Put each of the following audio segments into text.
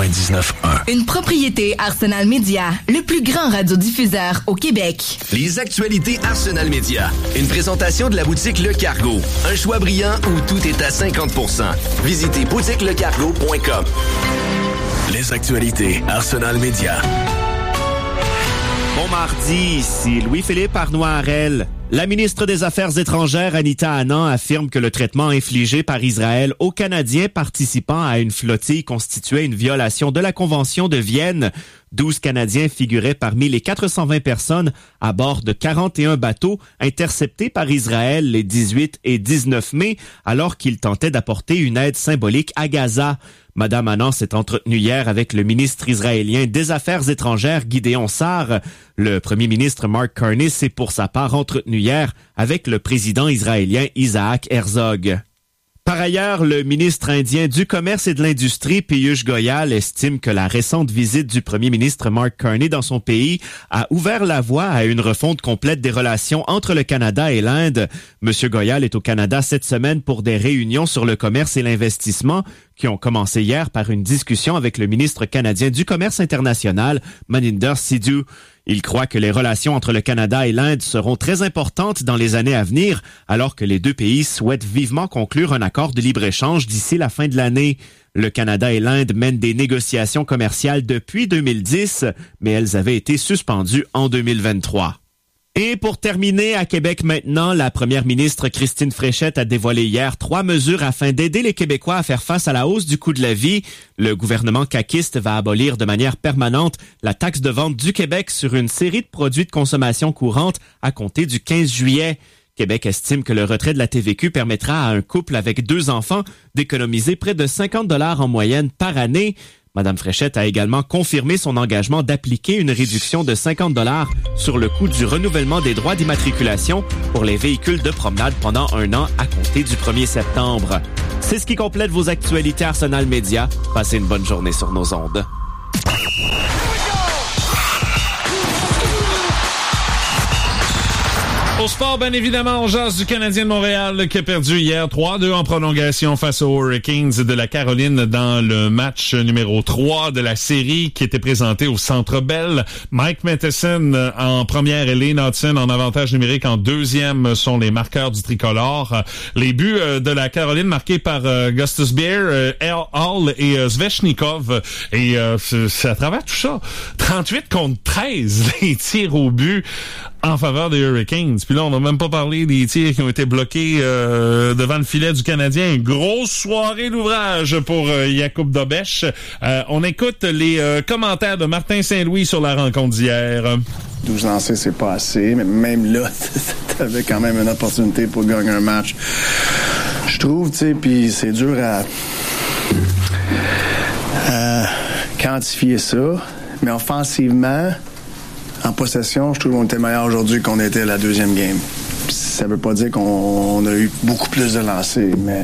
99.1. Une propriété Arsenal Média, le plus grand radiodiffuseur au Québec. Les actualités Arsenal Média. Une présentation de la boutique Le Cargo. Un choix brillant où tout est à 50%. Visitez boutiquelecargo.com. Les actualités Arsenal Média. Bon mardi, ici Louis-Philippe Arnois-Harel. La ministre des Affaires étrangères, Anita Anand, affirme que le traitement infligé par Israël aux Canadiens participant à une flottille constituait une violation de la Convention de Vienne. 12 Canadiens figuraient parmi les 420 personnes à bord de 41 bateaux interceptés par Israël les 18 et 19 mai, alors qu'ils tentaient d'apporter une aide symbolique à Gaza. Madame Anand s'est entretenue hier avec le ministre israélien des Affaires étrangères, Gideon Sa'ar. Le premier ministre Mark Carney s'est pour sa part entretenu hier avec le président israélien Isaac Herzog. Par ailleurs, le ministre indien du Commerce et de l'Industrie, Piyush Goyal, estime que la récente visite du premier ministre Mark Carney dans son pays a ouvert la voie à une refonte complète des relations entre le Canada et l'Inde. Monsieur Goyal est au Canada cette semaine pour des réunions sur le commerce et l'investissement qui ont commencé hier par une discussion avec le ministre canadien du Commerce international, Maninder Sidhu. Il croit que les relations entre le Canada et l'Inde seront très importantes dans les années à venir, alors que les deux pays souhaitent vivement conclure un accord de libre-échange d'ici la fin de l'année. Le Canada et l'Inde mènent des négociations commerciales depuis 2010, mais elles avaient été suspendues en 2023. Et pour terminer, à Québec maintenant, la première ministre Christine Fréchette a dévoilé hier 3 mesures afin d'aider les Québécois à faire face à la hausse du coût de la vie. Le gouvernement caquiste va abolir de manière permanente la taxe de vente du Québec sur une série de produits de consommation courante à compter du 15 juillet. Québec estime que le retrait de la TVQ permettra à un couple avec 2 enfants d'économiser près de 50 $ en moyenne par année. Madame Fréchette a également confirmé son engagement d'appliquer une réduction de 50 $ sur le coût du renouvellement des droits d'immatriculation pour les véhicules de promenade pendant 1 an à compter du 1er septembre. C'est ce qui complète vos actualités Arsenal Média. Passez une bonne journée sur nos ondes. Au sport, bien évidemment, on jase du Canadien de Montréal qui a perdu hier 3-2 en prolongation face aux Hurricanes de la Caroline dans le match numéro 3 de la série qui était présenté au Centre Bell. Mike Matheson en première et Lane Hudson en avantage numérique en deuxième sont les marqueurs du tricolore. Les buts de la Caroline marqués par Gustus Bear, Hall et Svechnikov. Et c'est à travers tout ça, 38 contre 13 les tirs au but en faveur des Hurricanes. Puis là, on n'a même pas parlé des tirs qui ont été bloqués devant le filet du Canadien. Une grosse soirée d'ouvrage pour Jakub Dobeš. On écoute les commentaires de Martin Saint-Louis sur la rencontre d'hier. 12 lancés, c'est pas assez, mais même là, t'avais quand même une opportunité pour gagner un match. Je trouve, tu sais, puis c'est dur à quantifier ça, mais offensivement, en possession, je trouve qu'on était meilleur aujourd'hui qu'on était à la deuxième game. Ça veut pas dire qu'on a eu beaucoup plus de lancers, mais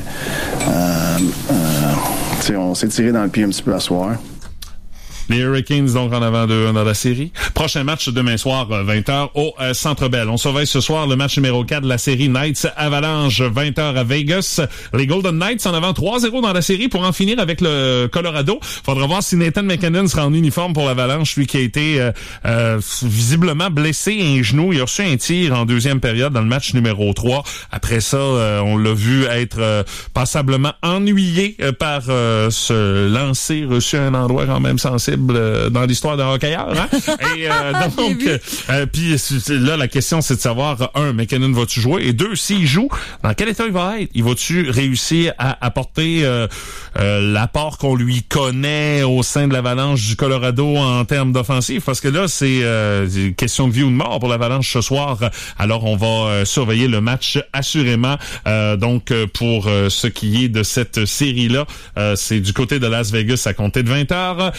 on s'est tiré dans le pied un petit peu à soir. Les Hurricanes donc en avant de dans la série. Prochain match demain soir 20h au Centre Bell. On surveille ce soir le match numéro 4 de la série Knights Avalanche 20h à Vegas. Les Golden Knights en avant 3-0 dans la série pour en finir avec le Colorado. Faudra voir si Nathan McKinnon sera en uniforme pour l'Avalanche, lui qui a été visiblement blessé à un genou. Il a reçu un tir en deuxième période dans le match numéro 3. Après ça, on l'a vu être passablement ennuyé par ce lancer reçu à un endroit quand même sensible dans l'histoire d'un hockeyeur, hein? Et donc, puis là, la question, c'est de savoir, 1, McKinnon va-tu jouer? Et 2, s'il joue, dans quel état il va être? Il va-tu réussir à apporter l'apport qu'on lui connaît au sein de l'Avalanche du Colorado en termes d'offensive? Parce que là, c'est une question de vie ou de mort pour l'Avalanche ce soir. Alors, on va surveiller le match assurément. Donc, pour ce qui est de cette série-là, c'est du côté de Las Vegas à compter de 20h. Et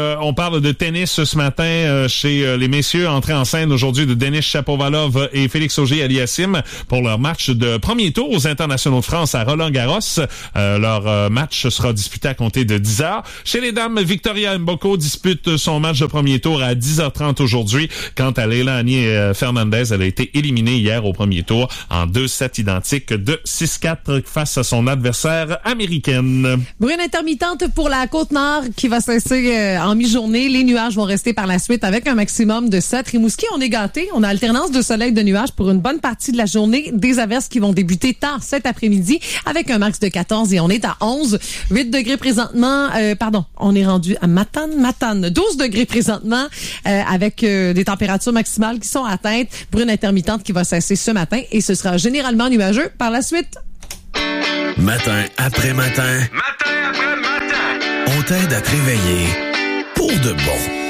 on parle de tennis ce matin chez les messieurs. Entrée en scène aujourd'hui de Denis Shapovalov et Félix Auger-Aliassime pour leur match de premier tour aux internationaux de France à Roland-Garros. Leur match sera disputé à compter de 10h. Chez les dames, Victoria Mboko dispute son match de premier tour à 10h30 aujourd'hui. Quant à Leilani Fernandez, elle a été éliminée hier au premier tour en 2 sets identiques de 6-4 face à son adversaire américaine. Bruine intermittente pour la Côte-Nord qui va cesser en mi-journée. Les nuages vont rester par la suite avec un maximum de 7. Rimouski, on est gâtés. On a alternance de soleil et de nuages pour une bonne partie de la journée. Des averses qui vont débuter tard cet après-midi avec un max de 14 et on est à 11. 8 degrés présentement. On est rendu à Matane. 12 degrés présentement avec des températures maximales qui sont atteintes. Bruine intermittente qui va cesser ce matin et ce sera généralement nuageux par la suite. Matin après matin. Matin après matin. On t'aide à te réveiller pour de bon.